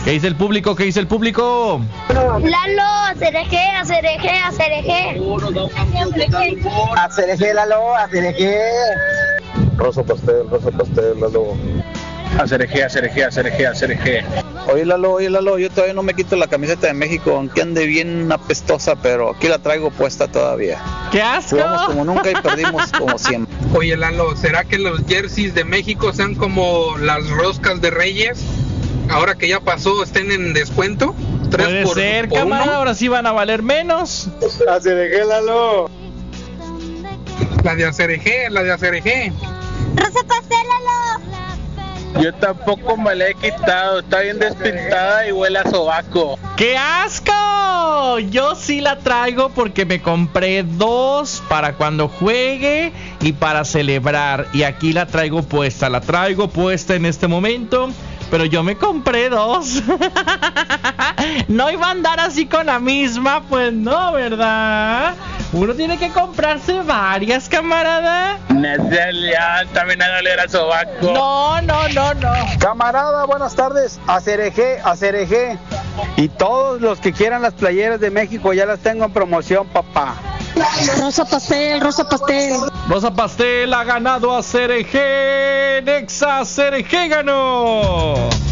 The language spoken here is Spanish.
¿Qué dice el público? ¿Qué dice el público? Lalo, cereje, cereje, cereje. Cereje, Lalo, cereje. Rosa pastel, Lalo. Cereje. Oye Lalo, yo todavía no me quito la camiseta de México, aunque ande bien apestosa, pero aquí la traigo puesta todavía. ¡Qué asco! Jugamos como nunca y perdimos como siempre. Oye Lalo, ¿será que los jerseys de México sean como las roscas de Reyes? Ahora que ya pasó, estén en descuento. Puede ser, cámara, ahora sí van a valer menos. Cereje, Lalo. La de Acereje. Rosa pastel, Lalo. Yo tampoco me la he quitado, está bien despintada y huele a sobaco. ¡Qué asco! Yo sí la traigo porque me compré 2 para cuando juegue y para celebrar. Y aquí la traigo puesta en este momento. Pero yo me compré 2. No iba a andar así con la misma, pues no, ¿verdad? Uno tiene que comprarse varias, camarada. También a doler a sobaco. No. Camarada, buenas tardes. Acereje. Y todos los que quieran las playeras de México ya las tengo en promoción, papá. Rosa pastel. Rosa Pastel ha ganado a Cereje. Nexa Cereje ganó.